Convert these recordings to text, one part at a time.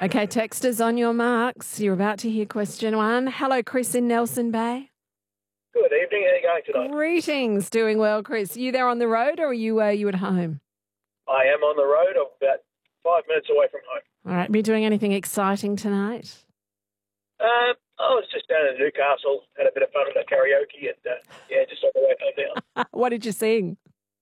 Okay, texters on your marks. You're about to hear question one. Hello, Chris in Nelson Bay. Good evening. How are you going tonight? Greetings. Doing well, Chris. Are you there on the road or are you at home? I am on the road. I'm about 5 minutes away from home. All right. Be doing anything exciting tonight? I was just down in Newcastle, had a bit of fun with the karaoke, and just on the way home now. What did you sing?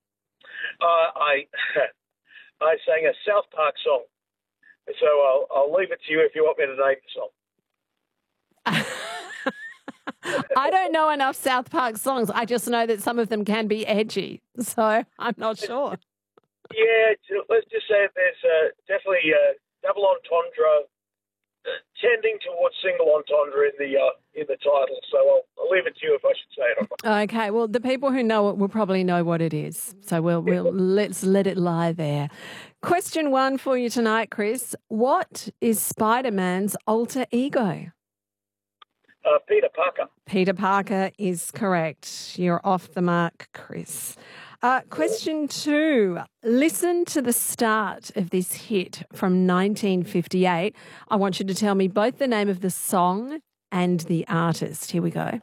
I I sang a South Park song, so I'll leave it to you if you want me to name the song. I don't know enough South Park songs. I just know that some of them can be edgy, so I'm not sure. Yeah, let's just say there's definitely a double entendre tending towards single entendre in the title, so I'll leave it to you if I should say it or not. Okay, well, the people who know it will probably know what it is, so let's let it lie there. Question one for you tonight, Chris. What is Spider-Man's alter ego? Peter Parker. Peter Parker is correct. You're off the mark, Chris. Question two. Listen to the start of this hit from 1958. I want you to tell me both the name of the song and the artist. Here we go.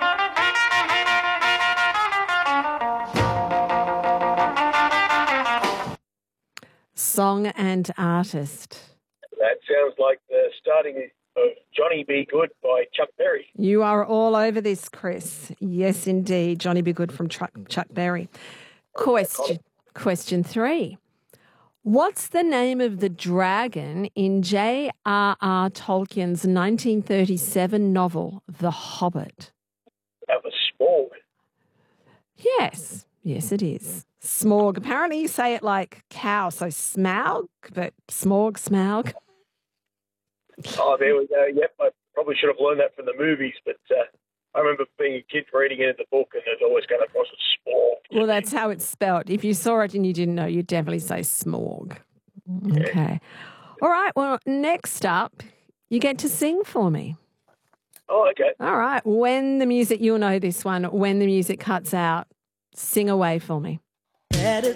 Song and artist. That sounds like the starting of Johnny B. Good by Chuck Berry. You are all over this, Chris. Yes, indeed. Johnny B. Good from Chuck Berry. Question three. What's the name of the dragon in J.R.R. Tolkien's 1937 novel, The Hobbit? That was Smog. Yes, it is. Smorg. Apparently you say it like cow, so Smaug, but Smorg, Smaug. Oh, there we go. Yep, I probably should have learned that from the movies, but I remember being a kid reading it in the book, and it always came across as Smorg. Well, that's how it's spelt. If you saw it and you didn't know, you'd definitely say Smorg. Yeah. Okay. All right. Well, next up, you get to sing for me. Oh, okay. All right. When the music, you'll know this one, when the music cuts out, sing away for me.